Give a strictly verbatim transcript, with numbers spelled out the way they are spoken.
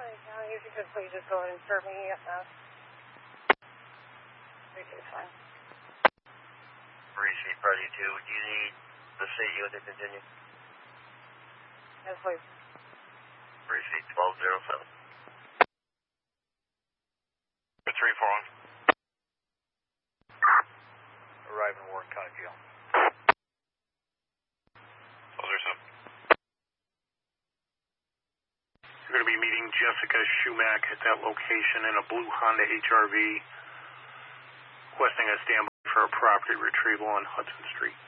County, if you could please just go ahead and start me up now. Okay, fine. Receipt party two, do you need the C E O to continue? Yes, please. Receipt twelve oh seven. three four one. Arrive in Warren County Jail. twelve oh seven. You're going to be meeting Jessica Schumack at that location in a blue Honda H R V, requesting a standby for a property retrieval on Hudson Street.